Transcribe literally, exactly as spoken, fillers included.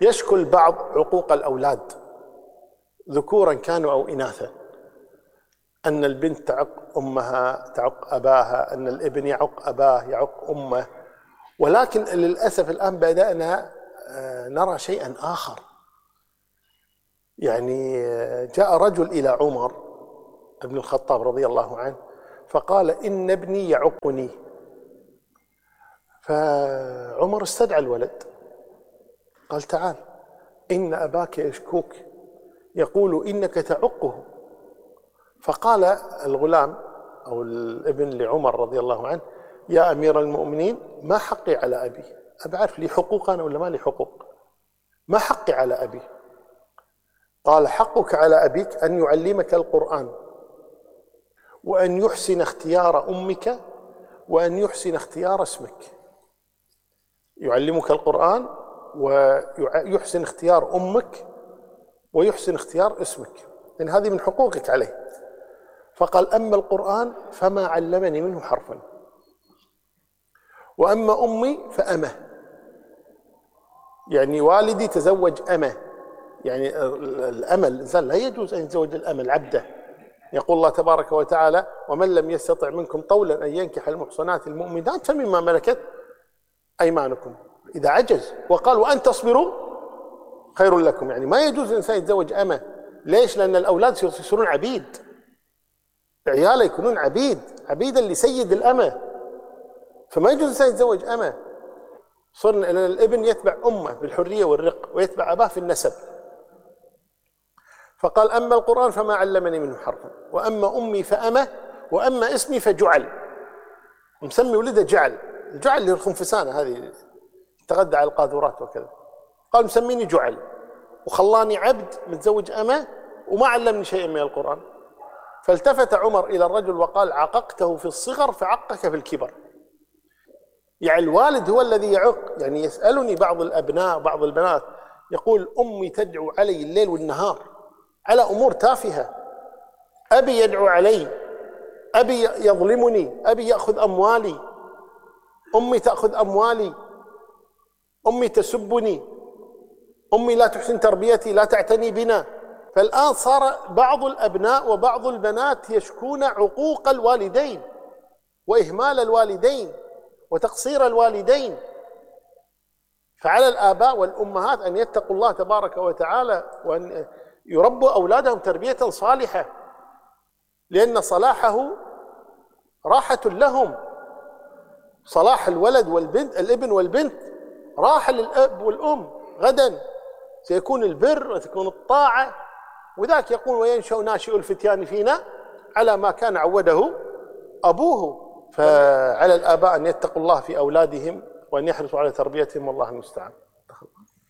يشكو البعض عقوق الأولاد ذكورا كانوا أو إناثا، أن البنت تعق أمها تعق أباها، أن الابن يعق أباه يعق أمه. ولكن للأسف الآن بدأنا نرى شيئا آخر. يعني جاء رجل إلى عمر بن الخطاب رضي الله عنه فقال إن ابني يعقني، فعمر استدعى الولد قال تعال إن أباك يشكوك يقول إنك تعقه. فقال الغلام أو الابن لعمر رضي الله عنه يا أمير المؤمنين ما حقي على أبي؟ أبي أعرف لي حقوق أنا ولا ما لي حقوق؟ ما حقي على أبي؟ قال حقك على أبيك أن يعلمك القرآن، وأن يحسن اختيار أمك، وأن يحسن اختيار اسمك. يعلمك القرآن ويحسن اختيار أمك ويحسن اختيار اسمك، لأن هذه من حقوقك عليه. فقال أما القرآن فما علمني منه حرفا، وأما أمي فأمه، يعني والدي تزوج أمه، يعني الأمة الإنسان لا يجوز أن يتزوج الأمة العبدة. يقول الله تبارك وتعالى ومن لم يستطع منكم طولا أن ينكح المحصنات المؤمنات فمما ملكت أيمانكم إذا عجز. وقال وأن تصبروا خير لكم، يعني ما يجوز الإنسان يتزوج أمة. ليش؟ لأن الأولاد يصيرون عبيد، عياله يكونون عبيد، عبيدا لسيد الأمة، فما يجوز الإنسان يتزوج أمة. صرنا أن الابن يتبع أمه بالحرية والرق ويتبع أباه في النسب. فقال أما القرآن فما علمني منه حرفا، وأما أمي فأمه، وأما اسمي فجعل. مسمي ولده جعل، الجعل اللي الخنفسانة هذه تغذى على القاذورات وكذا. قال مسميني جعل وخلاني عبد متزوج أمه وما علمني شيئا من القرآن. فالتفت عمر إلى الرجل وقال عققته في الصغر فعقك في الكبر. يعني الوالد هو الذي يعق. يعني يسألني بعض الأبناء بعض البنات يقول أمي تدعو علي الليل والنهار على أمور تافهة، أبي يدعو علي، أبي يظلمني، أبي يأخذ أموالي، أمي تأخذ أموالي، أمي تسبني، أمي لا تحسن تربيتي، لا تعتني بنا. فالآن صار بعض الأبناء وبعض البنات يشكون عقوق الوالدين وإهمال الوالدين وتقصير الوالدين. فعلى الآباء والأمهات أن يتقوا الله تبارك وتعالى وأن يربوا أولادهم تربية صالحة، لأن صلاحه راحة لهم. صلاح الولد والبنت الابن والبنت راحة للأب والأم. غدا سيكون البر وتكون الطاعة، وذاك يقول وينشأ ناشئ الفتيان فينا على ما كان عوده أبوه. فعلى الآباء أن يتقوا الله في أولادهم وأن يحرصوا على تربيتهم، والله المستعان.